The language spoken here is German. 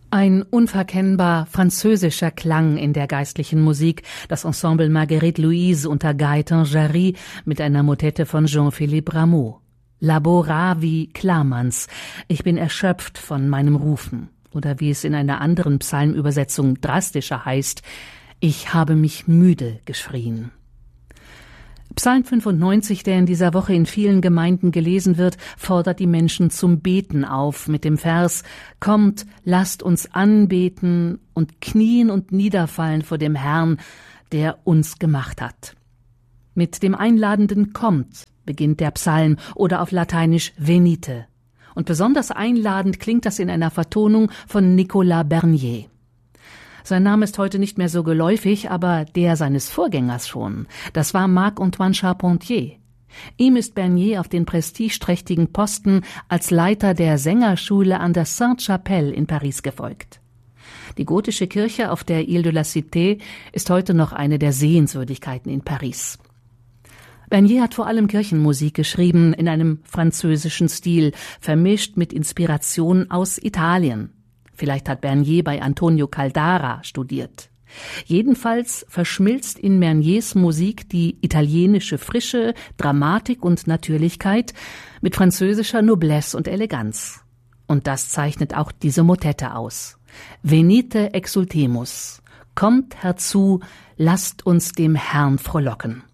Ein unverkennbar französischer Klang in der geistlichen Musik, das Ensemble Marguerite Louise unter Gaëtan Jarry mit einer Motette von Jean-Philippe Rameau. Laboravi Klarmanns, ich bin erschöpft von meinem Rufen. Oder wie es in einer anderen Psalmübersetzung drastischer heißt, ich habe mich müde geschrien. Psalm 95, der in dieser Woche in vielen Gemeinden gelesen wird, fordert die Menschen zum Beten auf mit dem Vers: Kommt, lasst uns anbeten und knien und niederfallen vor dem Herrn, der uns gemacht hat. Mit dem einladenden Kommt beginnt der Psalm, oder auf Lateinisch Venite. Und besonders einladend klingt das in einer Vertonung von Nicolas Bernier. Sein Name ist heute nicht mehr so geläufig, aber der seines Vorgängers schon. Das war Marc-Antoine Charpentier. Ihm ist Bernier auf den prestigeträchtigen Posten als Leiter der Sängerschule an der Sainte-Chapelle in Paris gefolgt. Die gotische Kirche auf der Ile de la Cité ist heute noch eine der Sehenswürdigkeiten in Paris. Bernier hat vor allem Kirchenmusik geschrieben in einem französischen Stil, vermischt mit Inspirationen aus Italien. Vielleicht hat Bernier bei Antonio Caldara studiert. Jedenfalls verschmilzt in Berniers Musik die italienische Frische, Dramatik und Natürlichkeit mit französischer Noblesse und Eleganz. Und das zeichnet auch diese Motette aus. Venite exultemus. Kommt herzu, lasst uns dem Herrn frohlocken.